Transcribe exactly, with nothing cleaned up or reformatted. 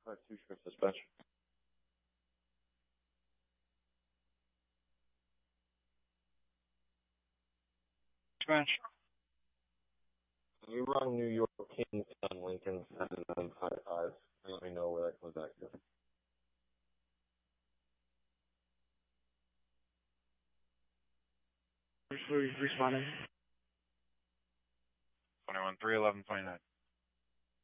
Five two sheriff dispatch. Dispatch. You run New York Kingstown Lincoln seven nine five five. Let me know where that comes back to. Responding. twenty-one three eleven twenty-nine.